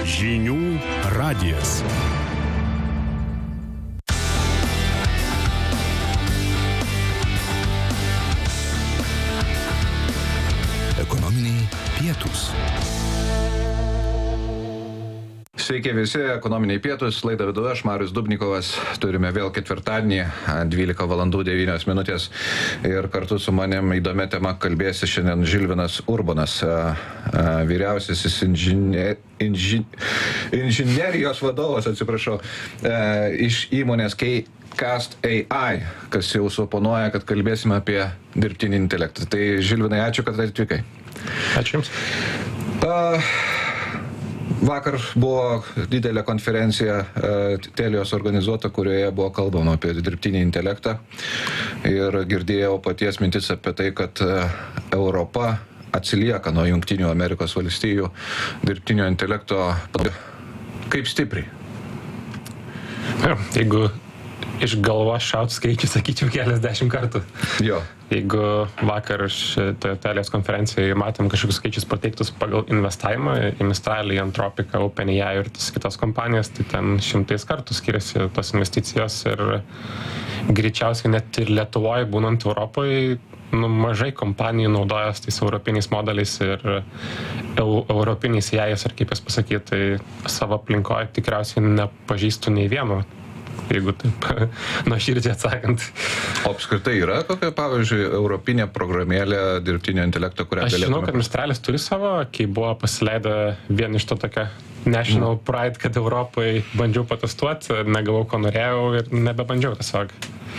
Žinių radijas. Ekonominiai pietūs. Sveiki visi, ekonominiai pietūs, laidą vedu aš, Marius Dubnikovas. Turime vėl ketvirtadienį, 12 valandų 9 minutės. Ir kartu su manim įdomia tema kalbėsi šiandien Žilvinas Urbonas, vyriausiasis inžinerijos vadovas, iš įmonės Cast AI, kas jau suponuoja, kad kalbėsime apie dirbtinį intelektą. Tai Žilvinai, ačiū, kad atvykai. Ačiū Jums. Vakar buvo didelė konferencija Telios organizuota, kurioje buvo kalbama apie dirbtinį intelektą. Ir girdėjau paties mintis apie tai, kad Europa atsilieka nuo Jungtinių Amerikos valstijų dirbtinio intelekto. Kaip stipriai? Jeigu iš galvos šaut skaičių, sakyčiau, keliasdešimt kartų. Jo. Jeigu vakar šitoje Telios konferencijoje matėm kažkokius skaičius pateiktus pagal investavimą, į Mistral, į Anthropiką, OpenAI ir tas kitas kompanijas, tai ten 100 kartų skiriasi tos investicijos ir greičiausiai net ir Lietuvoje, būnant Europoje, mažai kompanijų naudojasi tais europiniais modeliais ir europiniais jais, ar kaip jas pasakyti, tai savo aplinkoje tikriausiai nepažįstu nei vieno. Jeigu taip nuoširdžiai atsakant. O apskritai yra kokia, pavyzdžiui, europinė programėlė dirbtinio intelekto, kurią galėtume... Aš žinau, kad Mistralis turi savo, kai buvo pasileidę vien iš to tokia National Pride, kad Europai bandžiau patestuoti, negavau, ko norėjau ir nebebandžiau tiesiog.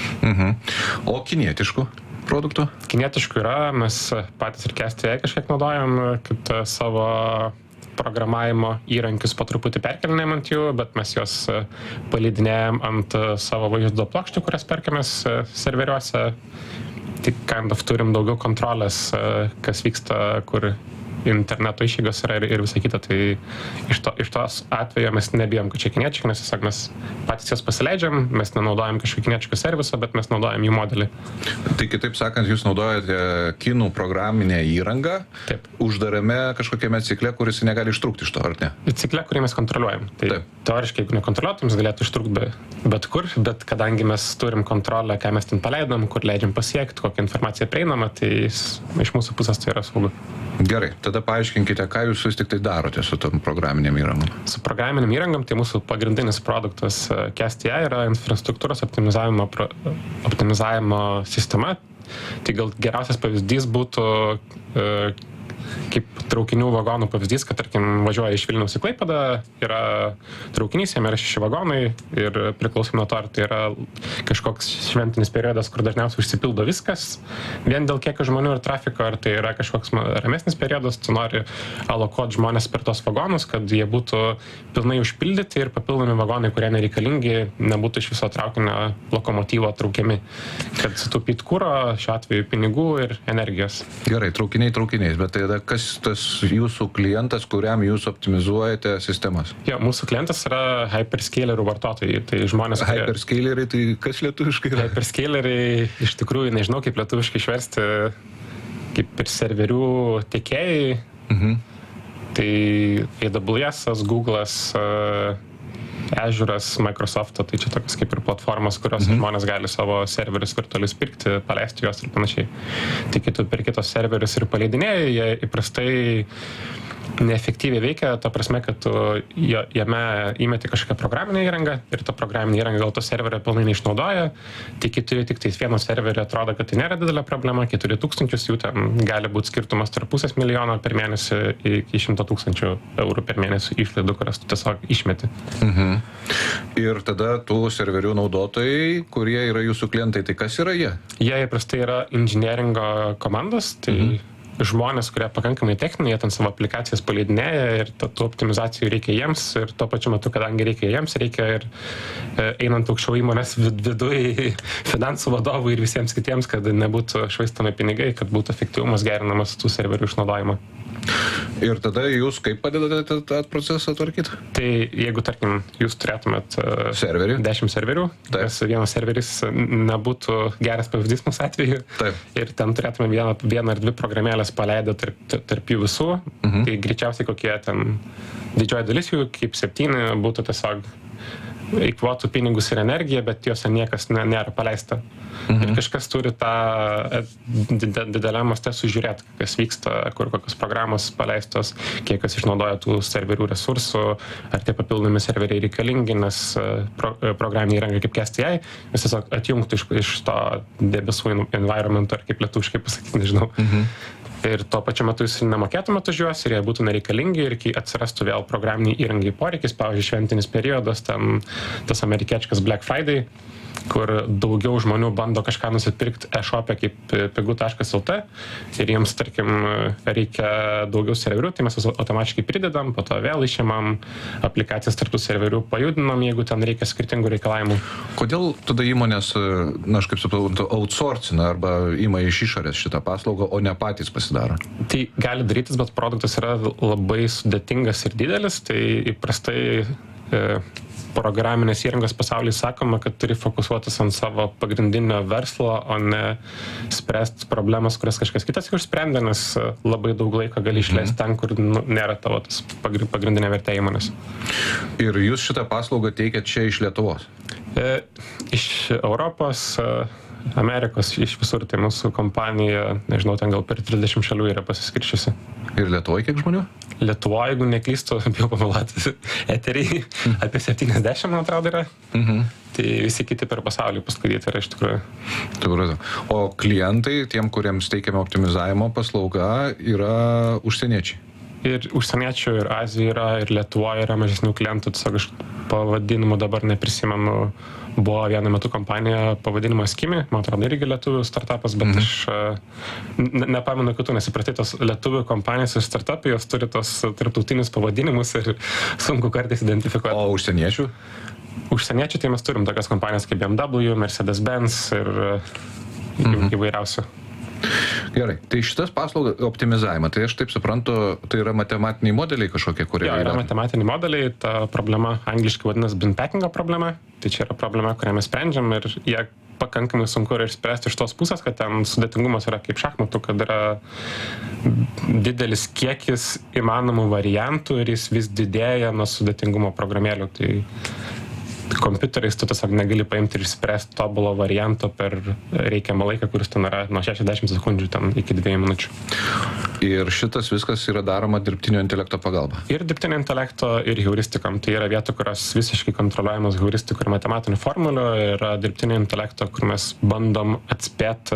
O kinietiškų produktų? Kinietiškų yra, mes patys ir Cast AI kažkiek naudojam, kad savo programavimo įrankius po truputį perkelinėjom ant jų, bet mes juos paleidinėjom ant savo vaizdo plokščių, kurias perkėmės serveriuose. Tik turim daugiau kontrolės, kas vyksta, kur interneto išeigos yra ir visą kitą. Tai iš tos atveju mes nebijom, kad čia kiniečiai, nes tiesiog mes patys jas pasileidžiam, mes nenaudojam kažkokį kiniečių serviso, bet mes naudojam jų modelį. Tai kitaip sakant, jūs naudojate kinų programinę įrangą, taip, uždarame kažkokiame cikle, kuris negali ištrūkti iš to, ar ne? Cikle, kurį mes kontroliuojam. Tai taip, teoriškai, jeigu nekontroliuotum, jis galėtų ištrūkti bet kur, bet kadangi mes turim kontrolę, ką mes ten paleidom, kur leidžiam pasiekti, kokią informaciją prieinama, tai iš mūsų pusės tai yra saugu. Gerai, tada paaiškinkite, ką jūs vis tik tai darote su tom programinėm įrangom. Su programinėm įrangom, tai mūsų pagrindinis produktas Cast AI yra infrastruktūros optimizavimo sistema. Tai gal geriausias pavyzdys būtų kaip traukinių vagonų pavyzdys, kad, tarkim, važiuoja iš Vilniaus į Klaipėdą, yra traukinys, jame yra 6 vagonai ir priklausomai nuo to, ar tai yra kažkoks šventinis periodas, kur dažniausiai užsipildo viskas, vien dėl kiekio žmonių ir trafiko, ar tai yra kažkoks ramesnis periodas, tu nori alokuoti žmonės per tos vagonus, kad jie būtų pilnai užpildyti ir papildomi vagonai, kurie nereikalingi, nebūtų iš viso traukinio lokomotyvo traukiami, kad sutaupyt kuro, šiuo atveju pinigų ir energijos. Gerai, traukiniais, bet tai kas tas jūsų klientas, kuriam jūs optimizuojate sistemas? Jo, mūsų klientas yra hyperscalerių vartotojai. Tai žmonės, hyperscaleriai, tai kas lietuviškai yra? Hyperscaleriai, iš tikrųjų, nežinau, kaip lietuviškai išversti, kaip ir serverių tiekėjai. Tai AWS, Google'as, Azure'as, Microsoft'o, tai čia tokios kaip ir platformos, kurios žmonės gali savo serverius virtualius pirkti, paleisti juos ir panašiai. Tai kai tu per kitos serverius ir paleidinėjai, jie įprastai neefektyviai veikia, ta prasme, kad tu jame įmeti kažkokią programinę įrangą ir ta programinė įranga gal to serverio pilnai neišnaudoja, tai kai turi tik tais vieną serverį, atrodo, kad tai nėra didelė problema, kai turi 1000, jų ten gali būti skirtumas tarp $500 000 per mėnesį iki 100 000 eurų per mėnesį išlaidų, kurias tu tiesiog išmeti. Ir tada tų serverių naudotojai, kurie yra jūsų klientai, tai kas yra jie? Jie įprastai yra inžinieringo komandos, tai žmonės, kurie pakankamai techniniai, jie ten savo aplikacijas paleidinėja ir tų optimizacijų reikia jiems ir tuo pačiu metu, kadangi reikia jiems, reikia ir einant aukščiau įmonės viduje finansų vadovų ir visiems kitiems, kad nebūtų švaistami pinigai, kad būtų efektyvumas gerinamas tų serverių išnaudojimo. Ir tada jūs kaip padedate tą procesą tvarkyti? Tai jeigu, tarkim, jūs turėtumėt Serverį? 10 serverių, tas vienas serveris nebūtų geras pavyzdys mūsų atveju. Taip. Ir ten turėtume vieną ar dvi programėlės paleidę tarp jų visų, tai greičiausiai kokie ten didžioji dalis jų, kaip 7, būtų tiesiog eikvotų pinigus ir energiją, bet juose niekas nėra paleista. Ir kažkas turi tą dideliam maste sužiūrėti, kas vyksta, kur kokios programos paleistos, kiek kas išnaudoja tų serverių resursų, ar tie papildomi serveriai reikalingi, nes programinė įranga kaip CastAI, vis tiesiog atjungtų iš to debesų environmento, ar kaip lietuviškai pasakyti, nežinau. Ir tuo pačiu metu jūs nemokėtumėt už juos ir jie būtų nereikalingi ir kai atsirastų vėl programiniai įrangai poreikis, pavyzdžiui, šventinis periodas, ten tas amerikiečikas Black Friday, kur daugiau žmonių bando kažką nusipirkti e-shop'e kaip pigu.lt ir jiems, tarkim, reikia daugiau serverių, tai mes automatiškai pridedam, po to vėl išimam, aplikacijas tarp tų serverių pajudinam, jeigu ten reikia skirtingų reikalavimų. Kodėl tada įmonės, aš kaip suprantu, outsourcina arba ima iš išorės šitą paslaugą, o ne patys pasidaro? Tai gali darytis, bet produktas yra labai sudėtingas ir didelis, tai įprastai programinės įrangos pasaulyje sakoma, kad turi fokusuotis ant savo pagrindinio verslo, o ne spręsti problemas, kurias kažkas kitas jau išsprendė, nes labai daug laiko gali išleisti ten, kur nėra tavo tas pagrindinė vertė įmonės. Ir jūs šitą paslaugą teikiat čia iš Lietuvos? Iš Europos, Amerikos, iš visur, tai mūsų kompanija, nežinau, ten gal per 30 šalių yra pasiskirčiusi. Ir Lietuvoje kiek žmonių? Lietuvoje, jeigu neklystu, bijau pameluoti, eteriai apie 70, man atrodo, yra. Tai visi kiti per pasaulį paskaityti yra iš tikrųjų. O klientai, tiem, kuriems teikiame optimizavimo paslauga, yra užsieniečiai? Ir užsieniečių, ir Azijoje yra, ir Lietuvoje yra mažesnių klientų, tiesiog iš pavadinimų dabar neprisimenu. Buvo vienu metu kompanija pavadinimo Skimi, man atrodo, irgi lietuvių startupas, bet aš nepamenu kitų, nesipratai, tos lietuvių kompanijos ir startupai, jos turi tos tarptautinius pavadinimus ir sunku kartais identifikuoti. O užsieniečių? Užsieniečių, tai mes turim tokias kompanijas kaip BMW, Mercedes-Benz ir įvairiausių. Gerai, tai šitas paslauga optimizavimą, tai aš taip suprantu, tai yra matematiniai modeliai kažkokie, kurie yra matematiniai modeliai, ta problema angliškai vadinasi bin packingo problema, tai čia yra problema, kurią mes sprendžiam ir jie pakankamai sunku yra išspręsti iš tos pusės, kad ten sudėtingumas yra kaip šachmatų, kad yra didelis kiekis įmanomų variantų ir jis vis didėja nuo sudėtingumo programėlių. Tai kompiuteriais tu tiesiog negali paimti ir išspręsti tobulo varianto per reikiamą laiką, kuris ten yra nuo 60 sekundžių ten iki 2 minučių. Ir šitas viskas yra daroma dirbtinio intelekto pagalba? Ir dirbtinio intelekto, ir heuristikam. Tai yra vietų, kurios visiškai kontroliuojamos heuristikų ir matematinių formulių. Yra dirbtinio intelekto, kur mes bandom atspėti,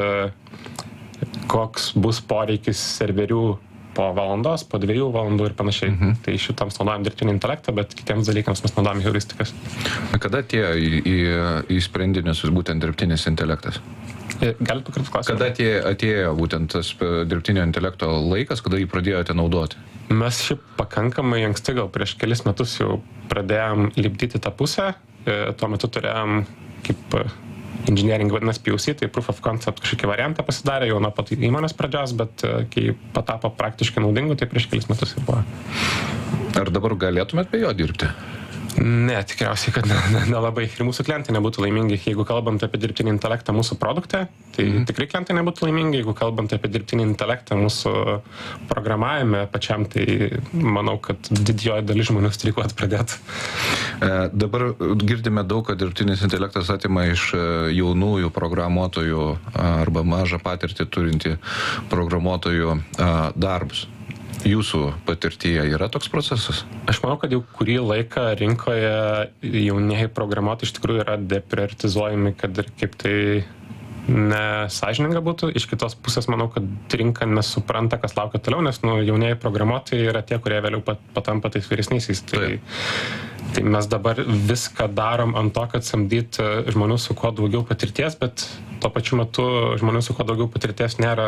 koks bus poreikis serverių po valandos, po 2 valandų ir panašiai. Tai šitams naudojam dirbtinį intelektą, bet kitiems dalykams mes naudojam heuristikas. Kada atėjo į sprendinius būtent dirbtinis intelektas? Galite pakartoti klausimą? Kada atėjo būtent tas dirbtinio intelekto laikas, kada jį pradėjote naudoti? Mes šiaip pakankamai anksti, gal prieš kelis metus jau pradėjom lipdyti tą pusę. Tuo metu turėjom kaip engineering vadinasi POC, tai proof of concept kažkokį variantą pasidarė jau nuo pat įmonės pradžios, bet kai patapo praktiškai naudingu, tai prieš kelis metus jau buvo. Ar dabar galėtumėt be jo dirbti? Ne, tikriausiai, kad nelabai. Ir mūsų klientai nebūtų laimingi, jeigu kalbant apie dirbtinį intelektą mūsų produkte, tai tikrai klientai nebūtų laimingi, jeigu kalbant apie dirbtinį intelektą mūsų programavime pačiam, tai manau, kad didžioji dalis žmonių streikuot pradėtų. Dabar girdime daug, kad dirbtinis intelektas atima iš jaunųjų programuotojų arba mažą patirtį turinti programuotojų darbus. Jūsų patirtyje yra toks procesas? Aš manau, kad jau kurį laiką rinkoje jaunieji programuotojai iš tikrųjų yra deprioritizuojami, kad ir kaip tai nesąžininga būtų. Iš kitos pusės manau, kad rinka nesupranta, kas laukia toliau, nes jaunieji programuotojai yra tie, kurie vėliau patampa tais vyresniaisiais. Tai mes dabar viską darom ant to, kad samdyt žmonių su kuo daugiau patirties, bet tuo pačiu metu žmonių su kuo daugiau patirties nėra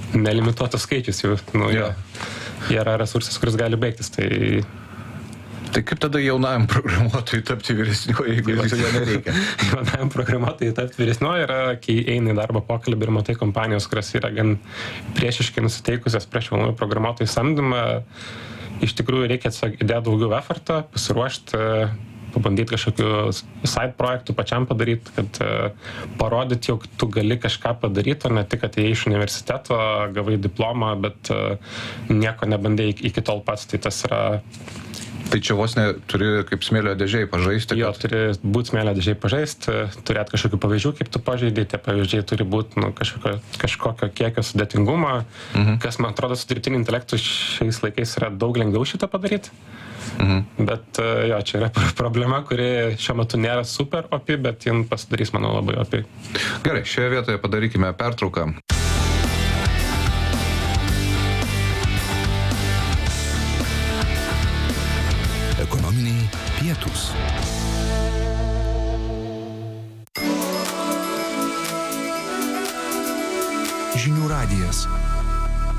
nelimituotas skaičius, jie yra resursas, kuris gali baigtis. Tai kaip tada jaunajam programuotojui tapti vyresniuoju, jeigu jo nereikia? Jaunajam programuotojui tapti vyresniuoju yra, kai eina į darbo pokalbį ir matai kompanijos, kurios yra gan priešiškai nusiteikusios prieš jaunųjų programuotojų samdymą. Iš tikrųjų reikia įdėti daugiau efforto, pasiruošti, pabandyti kažkokių side projektų pačiam padaryti, kad parodyti, jog tu gali kažką padaryti, o ne tik atėjai iš universiteto, gavai diplomą, bet nieko nebandai iki tol pats, tai tas yra... Tai čia vos ne turi kaip smėlio dėžiai pažaisti? Jo, turi būti smėlio dėžiai pažaisti, turėti kažkokių pavyzdžių, kaip tu pažaidai, tie pavyzdžiai turi būti kažkokio kiekio sudėtingumą, kas man atrodo su dirbtiniu intelektu šiais laikais yra daug lengviau šitą padaryti. Bet jo, čia yra problema, kuri šiuo metu nėra super opi, bet jin pasidarys, manau, labai opi. Gerai, šioje vietoje padarykime pertrauką. Ekonominiai pietūs. Žinių radijas.